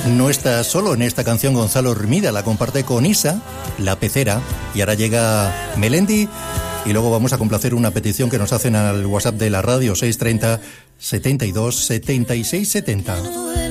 No está solo en esta canción Gonzalo Hermida, la comparte con Isa, La Pecera, y ahora llega Melendi, y luego vamos a complacer una petición que nos hacen al WhatsApp de la radio 630 72 76 70.